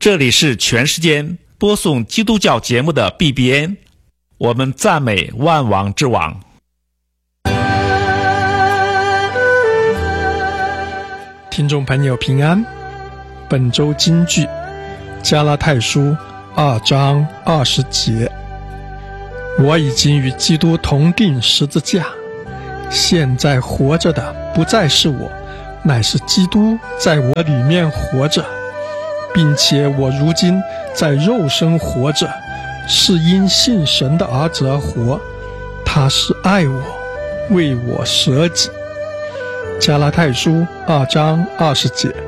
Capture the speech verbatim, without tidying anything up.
这里是全世间播送基督教节目的 B B N， 我们赞美万王之王。 听众朋友平安，本周金句加拉太书二章二十节，我已经与基督同定十字架，现在活着的不再是我，乃是基督在我里面活着，并且我如今在肉身活着，是因信神的儿子而活，他是爱我，为我舍己。加拉太书二章二十节。